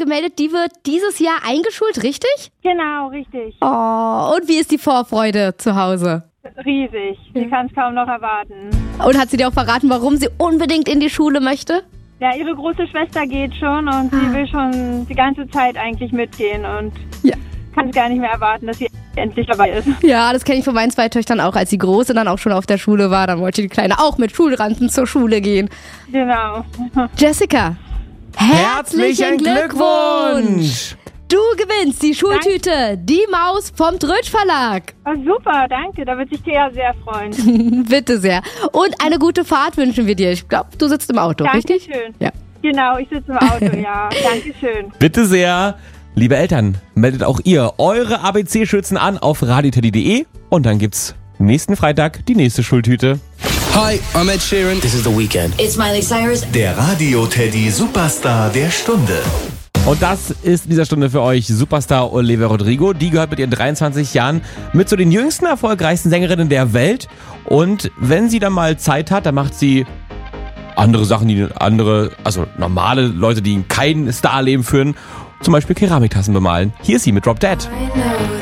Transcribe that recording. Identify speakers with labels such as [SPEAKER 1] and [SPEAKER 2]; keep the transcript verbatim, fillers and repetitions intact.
[SPEAKER 1] gemeldet, die wird dieses Jahr eingeschult, richtig?
[SPEAKER 2] Genau, richtig.
[SPEAKER 1] Oh, und wie ist die Vorfreude zu Hause?
[SPEAKER 2] Riesig. Sie kann es kaum noch erwarten.
[SPEAKER 1] Und hat sie dir auch verraten, warum sie unbedingt in die Schule möchte?
[SPEAKER 2] Ja, ihre große Schwester geht schon und sie will schon die ganze Zeit eigentlich mitgehen und
[SPEAKER 1] Ja.
[SPEAKER 2] kann es gar nicht mehr erwarten, dass sie endlich dabei ist.
[SPEAKER 1] Ja, das kenne ich von meinen zwei Töchtern auch. Als die Große dann auch schon auf der Schule war, dann wollte die Kleine auch mit Schulranzen zur Schule gehen.
[SPEAKER 2] Genau.
[SPEAKER 1] Jessica,
[SPEAKER 3] Herzlichen Glückwunsch!
[SPEAKER 1] Du gewinnst die Schultüte, die Maus vom Drötsch Verlag.
[SPEAKER 2] Oh, super, danke. Da wird sich Thea sehr freuen.
[SPEAKER 1] Bitte sehr. Und eine gute Fahrt wünschen wir dir. Ich glaube, du sitzt im Auto, richtig?
[SPEAKER 2] Dankeschön.
[SPEAKER 1] Ja.
[SPEAKER 2] Genau, ich sitze im Auto, ja. Dankeschön.
[SPEAKER 3] Bitte sehr. Liebe Eltern, meldet auch ihr eure A B C-Schützen an auf radioteddy punkt de und dann gibt's nächsten Freitag die nächste Schultüte.
[SPEAKER 4] Hi, I'm Ed Sheeran. This is The Weeknd.
[SPEAKER 5] It's Miley Cyrus.
[SPEAKER 6] Der Radio-Teddy Superstar der Stunde.
[SPEAKER 3] Und das ist in dieser Stunde für euch Superstar Olivia Rodrigo. Die gehört mit ihren dreiundzwanzig Jahren mit zu den jüngsten erfolgreichsten Sängerinnen der Welt. Und wenn sie dann mal Zeit hat, dann macht sie andere Sachen, die andere, also normale Leute, die kein Starleben führen, zum Beispiel Keramiktassen bemalen. Hier ist sie mit Drop Dead.
[SPEAKER 5] I know